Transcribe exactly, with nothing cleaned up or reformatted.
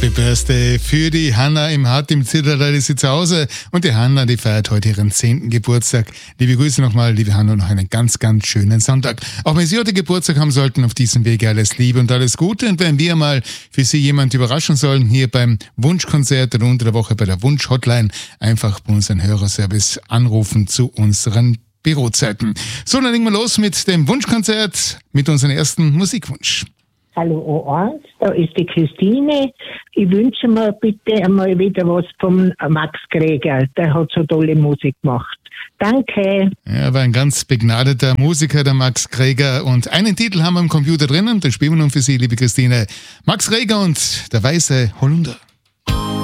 Happy Birthday für die Hanna im Hart im Zillertal, ist sie zu Hause. Und die Hanna, die feiert heute ihren zehnten Geburtstag. Liebe Grüße nochmal, liebe Hanna, und noch einen ganz, ganz schönen Sonntag. Auch wenn Sie heute Geburtstag haben sollten, auf diesem Wege alles Liebe und alles Gute. Und wenn wir mal für Sie jemand überraschen sollen, hier beim Wunschkonzert oder unter der Woche bei der Wunsch-Hotline, einfach bei unserem Hörerservice anrufen zu unseren Bürozeiten. So, dann legen wir los mit dem Wunschkonzert, mit unserem ersten Musikwunsch. Hallo O eins, da ist die Christine. Ich wünsche mir bitte einmal wieder was vom Max Greger. Der hat so tolle Musik gemacht. Danke. Er war ein ganz begnadeter Musiker, der Max Greger. Und einen Titel haben wir im Computer drinnen, den spielen wir nun für Sie, liebe Christine. Max Greger und der weiße Holunder.